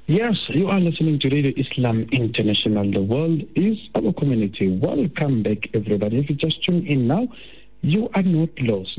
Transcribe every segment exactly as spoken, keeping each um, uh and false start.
Yes, you are listening to Radio Islam International. The world is our community. Welcome back, everybody. If you just tune in now, you are not lost.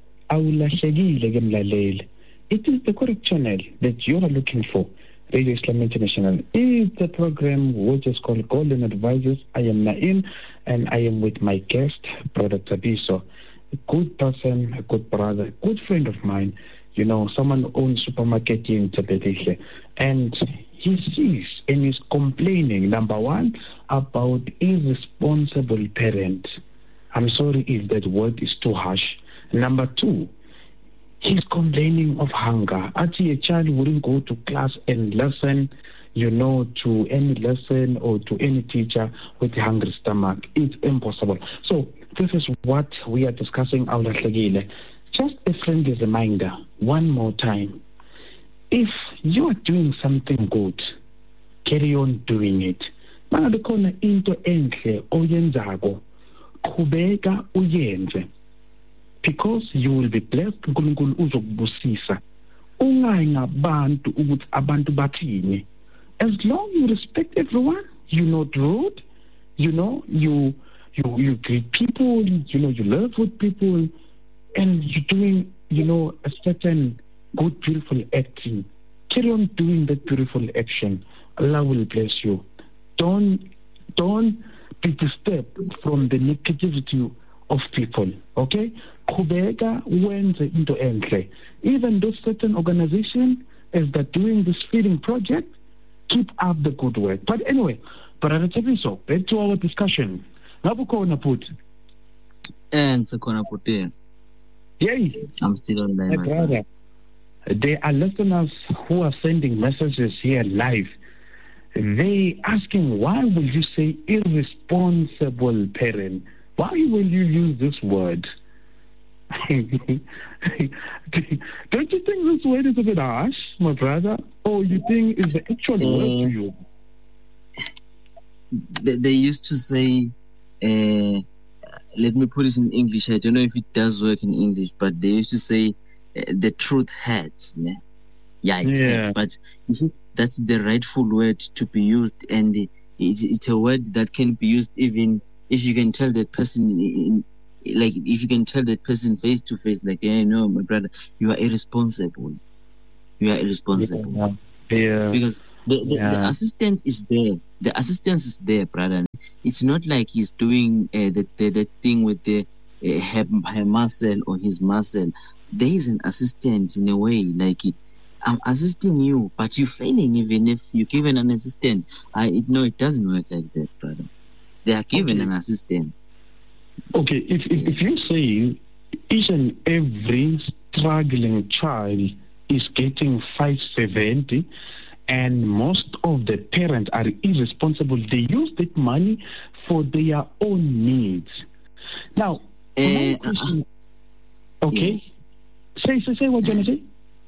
It is the correct channel that you are looking for. Radio Islam International is the program which is called Golden Advisors. I am Naim, and I am with my guest, Brother Tabiso. A good person, a good brother, a good friend of mine. You know, someone who owns supermarket here in Tebedihle. And he sees and is complaining, number one, about irresponsible parents. I'm sorry if that word is too harsh. Number two, he's complaining of hunger. Actually, a child wouldn't go to class and listen, you know, to any lesson or to any teacher with a hungry stomach. It's impossible. So this is what we are discussing. Just a friendly reminder, one more time. If you are doing something good, carry on doing it. Mangabe khona into enhle oyenzako, qhubeka uyenze. Because you will be blessed, uNkulunkulu uzokubusisa. Ungayi ngabantu ukuthi abantu bathini. As long you respect everyone, you're not rude, you know, you you you greet people, you know, you live with people, and you're doing, you know, a certain good, beautiful acting. Carry on doing that beautiful action. Allah will bless you. Don't don't be disturbed from the negativity of people. Okay? Kubeka wenze into enhle. Even those certain organizations, as they're doing this feeding project, keep up the good work. But anyway, Brother Tabiso, back to our discussion. Ngabukona put. And Sakona put in. Yay. I'm still on my brother. There are listeners who are sending messages here live. They asking, why will you say irresponsible parent? Why will you use this word? Don't you think this word is a bit harsh, my brother? Or you think it's the actual uh, word to you? They, they used to say, uh, let me put it in English. I don't know if it does work in English, but they used to say uh, the truth hurts. Yeah, yeah it yeah. hurts. But you see, that's the rightful word to be used, and it, it's a word that can be used even if you can tell that person, in, like if you can tell that person face to face, like, hey, no, my brother, you are irresponsible. You are irresponsible. Yeah. Yeah. Because the, the, yeah. the assistant is there. The assistant is there, brother. It's not like he's doing uh, the, the the thing with the uh, her, her muscle or his muscle. There is an assistant in a way, like it, I'm assisting you, but you're failing even if you're given an assistant. I it, no, it doesn't work like that, brother. They are given okay. an assistant. Okay, if, if if you say each and every struggling child is getting five seventy, and most of the parents are irresponsible, they use that money for their own needs. Now, uh, my question, okay, yeah. say say say what you want to say.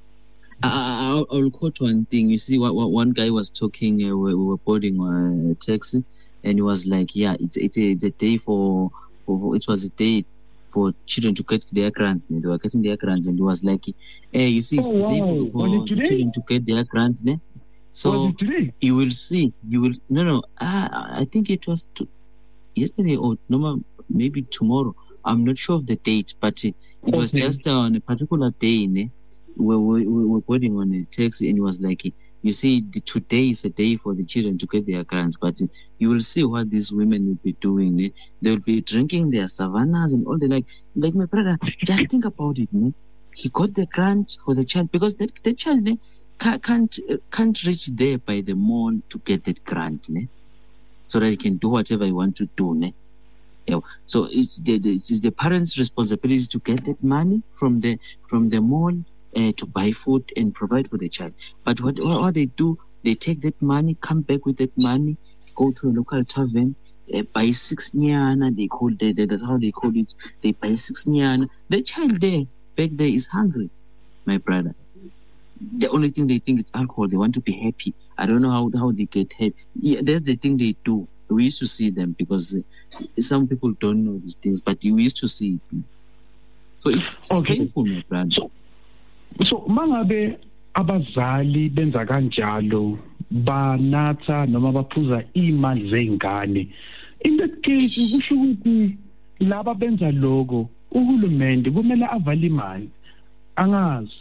I'll, I'll quote one thing. You see, what, what one guy was talking. Uh, we, we were boarding a taxi, and he was like, "Yeah, it's it's a, it's a day for, for it was a day for children to get their grants. They were getting their grants, and he was like, hey, you see, it's oh, today wow. for, for children to get their grants. Ne? So you will see. You will no no. I I think it was to, yesterday or no, maybe tomorrow. I'm not sure of the date, but it, it okay. was just uh, on a particular day. Ne? We we we were boarding on a taxi, and it was like, you see, the, today is a day for the children to get their grants, but you will see what these women will be doing. Eh? They will be drinking their savannas and all the like. Like my brother, just think about it. Eh? He got the grant for the child because the, the child eh, can't uh, can't reach there by the mall to get that grant, eh? So that he can do whatever he wants to do. Eh? Yeah. So it's the, the it's the parents' responsibility to get that money from the from the mall. Uh, to buy food and provide for the child. But what, what they do, they take that money, come back with that money, go to a local tavern, uh, buy six nyana, they call it, that's how they call it, they buy six nyana. The child there, back there is hungry, my brother. The only thing they think is alcohol, they want to be happy. I don't know how, how they get happy. Yeah, that's the thing they do. We used to see them because uh, some people don't know these things, but we used to see it. So it's, it's okay. painful, my brother. So, So mangabe abazali benza kanjalo banatha noma baphuza imali zeingane. In that case kusho ukuthi laba benza lokho uhulumende kumele avale imali. Angazi.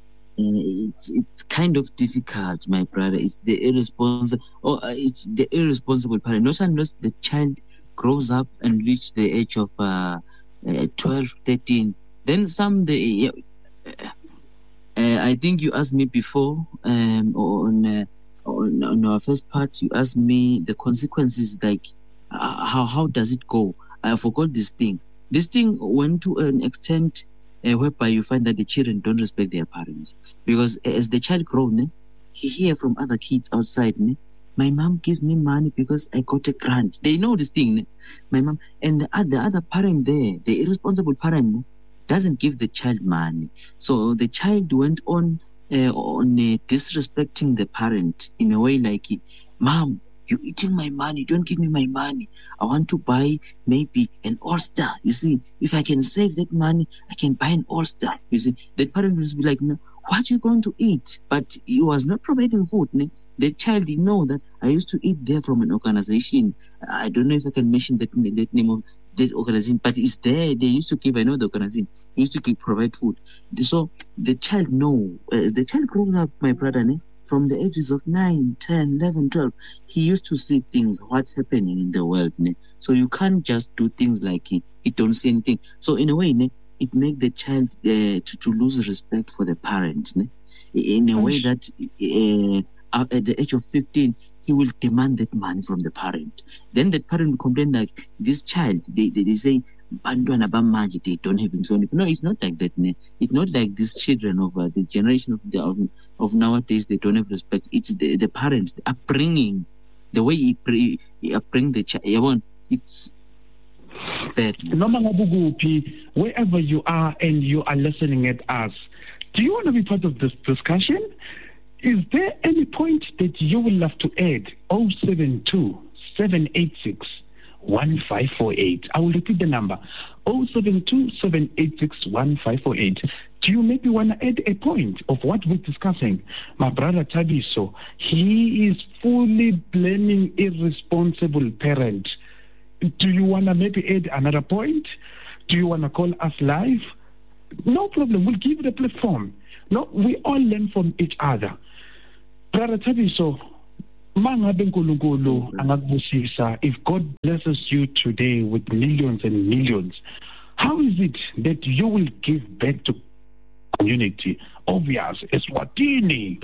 It's it's kind of difficult, my brother. It's the irresponsible, or uh, it's the irresponsible parent. Not unless the child grows up and reach the age of uh, uh, twelve, thirteen. Then some the. Uh, uh, I think you asked me before um, on, uh, on on our first part. You asked me the consequences, like uh, how how does it go? I forgot this thing. This thing went to an extent. Uh, whereby you find that the children don't respect their parents, because as the child grows, ne, he hear from other kids outside, ne, my mom gives me money because I got a grant. They know this thing, ne, my mom, and the other, the other parent there, the irresponsible parent, ne, doesn't give the child money. So the child went on uh, on uh, disrespecting the parent in a way like, mom, you're eating my money, don't give me my money. I want to buy maybe an All-Star. You see, if I can save that money, I can buy an All-Star. You see, that parent will be like, no, what are you going to eat? But he was not providing food. Ne? The child didn't know that I used to eat there from an organization. I don't know if I can mention that, that name of that organization, but it's there. They used to give, I know the organization, they used to give, provide food. So the child know, uh, the child grows up, my brother, ne? From the ages of nine, ten, eleven, twelve, he used to see things, what's happening in the world. Ne? So you can't just do things like he, he don't see anything. So in a way, ne, it makes the child uh, to, to lose respect for the parent. Ne? In a way that uh, at the age of fifteen, he will demand that money from the parent. Then the parent will complain like, this child, they, they, they say, they don't have influence. No, it's not like that. Ne? It's not like these children of uh, the generation of, the, of of nowadays. They don't have respect. It's the, the parents, the upbringing, the way he, pre, he upbring the child. It's it's bad. Wherever you are and you are listening at us, do you want to be part of this discussion? Is there any point that you would love to add? oh seven two, seven eight six, one five four eight. I will repeat the number. oh seven two, seven eight six, one five four eight. Do you maybe want to add a point of what we're discussing? My brother Thabiso, he is fully blaming irresponsible parent. Do you want to maybe add another point? Do you want to call us live? No problem. We'll give you the platform. No, we all learn from each other. Brother Thabiso, if God blesses you today with millions and millions, how is it that you will give back to community? Obvious, Eswatini.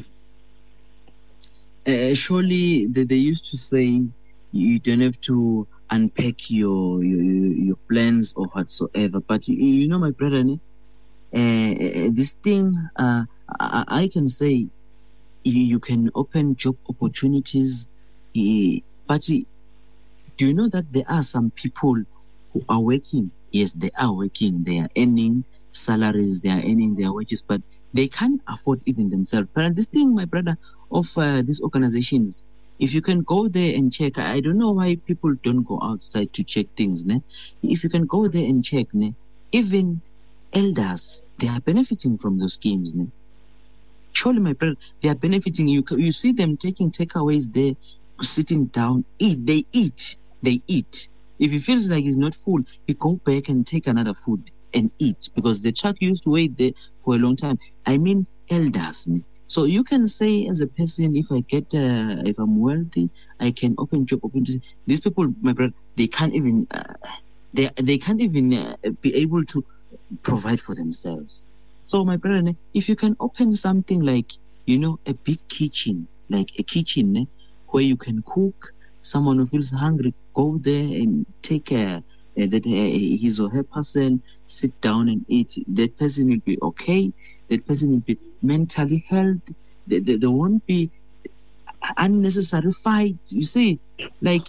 Uh, surely they, they used to say you don't have to unpack your your, your plans or whatsoever. But you, you know, my brother, uh, this thing, uh, I, I can say, you can open job opportunities, but do you know that there are some people who are working? Yes, they are working. They are earning salaries. They are earning their wages, but they can't afford even themselves. But this thing, my brother, of uh, these organizations, if you can go there and check, I don't know why people don't go outside to check things. Ne? If you can go there and check, ne? Even elders, they are benefiting from those schemes. Ne? Surely, my brother, they are benefiting. You you see them taking takeaways there, sitting down, eat. They eat. They eat. If he feels like he's not full, he go back and take another food and eat, because the truck used to wait there for a long time. I mean, elders. So you can say as a person, if I get, uh, if I'm wealthy, I can open job opportunities. These people, my brother, they can't even, uh, they they can't even uh, be able to provide for themselves. So, my brother, if you can open something like, you know, a big kitchen, like a kitchen where you can cook, someone who feels hungry, go there and take a, a, that, a, his or her person, sit down and eat. That person will be okay. That person will be mentally healthy. There, there, there won't be unnecessary fights. You see, like,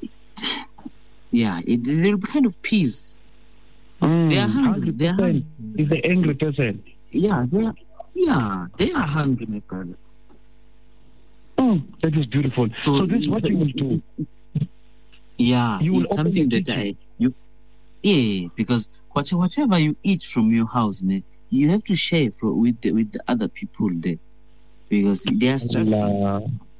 yeah, it, there will be kind of peace. Mm, they are hungry. They are hungry. Is the angry person? Yeah, they are. Yeah, they are hungry, my brother. Oh, that is beautiful. So, so this is what you will do. Yeah, you will it's something that I you. Yeah, because whatever whatever you eat from your house, ne, you have to share for, with the, with the other people there, because they are struggling.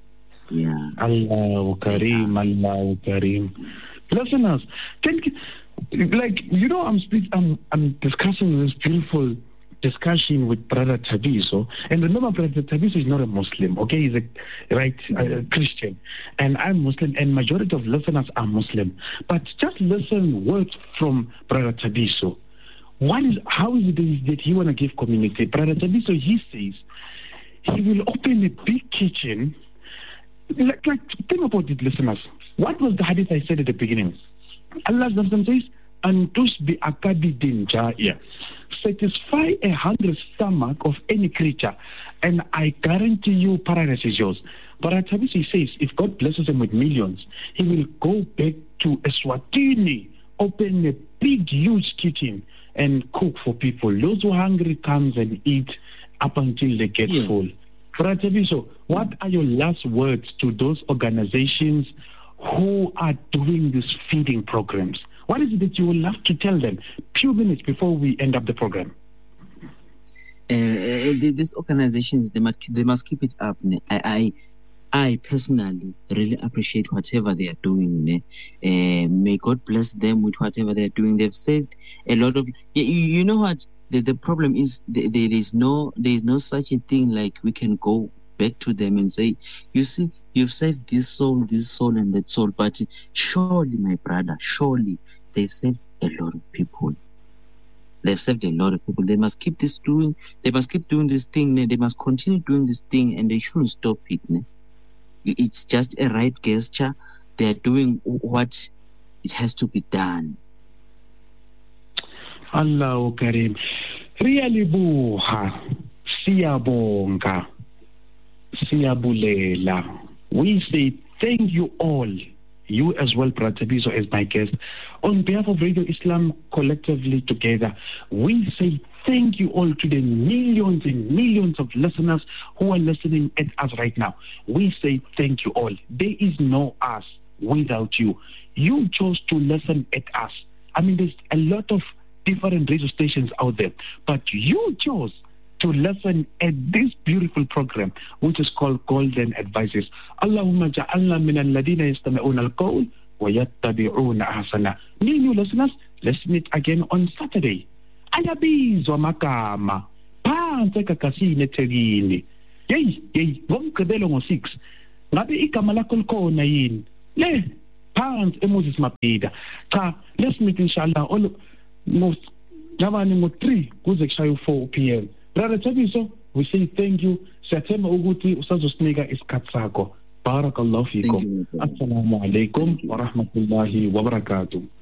Yeah. Allahu Kareem, yeah. Allahu Kareem. Listeners, can like you know, I'm speak, I'm I'm discussing this beautiful discussion with Brother Thabiso, and remember, Brother Thabiso is not a Muslim. Okay, he's a right a Christian, and I'm Muslim, and majority of listeners are Muslim. But just listen words from Brother Thabiso. What is how is it that he want to give community? Brother Thabiso, he says he will open a big kitchen. Like, like think about it, listeners. What was the hadith I said at the beginning? Allah says, "Antus bi akabidin ja'ia." Satisfy a hungry stomach of any creature, and I guarantee you paradise is yours. But Thabiso says, if God blesses him with millions, he will go back to Eswatini, open a big, huge kitchen, and cook for people. Those who are hungry comes and eat up until they get yeah. full. But Thabiso, what are your last words to those organizations who are doing these feeding programs? What is it that you would love to tell them? Few minutes before we end up the program. Uh, these organizations, they must, they must keep it up. I, I, I personally really appreciate whatever they are doing. Uh, may God bless them with whatever they are doing. They've saved a lot of. You, you know what? The, the problem is there is no there is no such a thing like we can go back to them and say, you see, you've saved this soul, this soul, and that soul. But surely, my brother, surely they've saved a lot of people. They've saved a lot of people. They must keep this doing. They must keep doing this thing. They must continue doing this thing, and they shouldn't stop it. It's just a right gesture. They are doing what it has to be done. Allahu Kareem. Really buha. Siyabonga. Siyabulela. We say thank you all. You as well, Brother Thabiso, as my guest. On behalf of Radio Islam collectively together, we say thank you all to the millions and millions of listeners who are listening at us right now. We say thank you all. There is no us without you. You chose to listen at us. I mean, there's a lot of different radio stations out there, but you chose to listen at this beautiful program, which is called Golden Advices. Allahumma ja'alna min alladhina yastami'una al-qawl wa yattabi'una ahsana. New listeners, let's meet again on Saturday. Ayabizwa magama phansi ekakasini eThekwini. Hey, hey, ngomgqibelo ngo six. Ngabe igama lakho likhona yini? Le phansi eMoses Mabhida. Cha, let's meet inshallah all most nabani ngo three kuze kushaye four p m. Brother Thabiso, we say thank you. Siyathemba ukuthi usazosinika isikhathi sakho. Barakallahu fikum. Assalamu alaikum wa rahmatullahi wa barakatuh.